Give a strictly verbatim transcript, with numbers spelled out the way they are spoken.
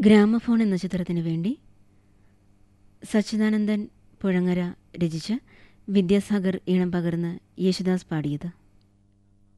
Gramophone എന്ന ചിത്രത്തിനു വേണ്ടി സച്ചിദാനന്ദൻ പുഴങ്ങര രചിച്ച് വിദ്യാസാഗർ ഈണം പകർന്ന് യേശുദാസ് പാടിയത്.